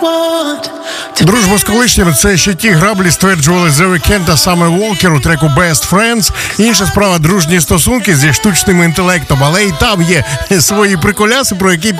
Дружба з колишнім – це ще ті граблі, стверджували The Weeknd та саме Walker у треку Best Friends. Інша справа – дружні стосунки зі штучним інтелектом, але і там є свої приколяси, про які